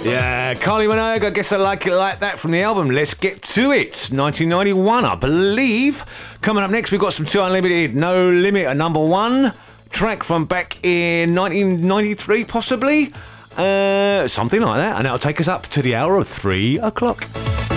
Yeah, Kylie Minogue, I guess I like it like that from the album Let's Get To It, 1991, I believe. Coming up next, we've got some 2 Unlimited, No Limit, a number 1 track from back in 1993, possibly. Something like that. And that'll take us up to the hour of 3 o'clock.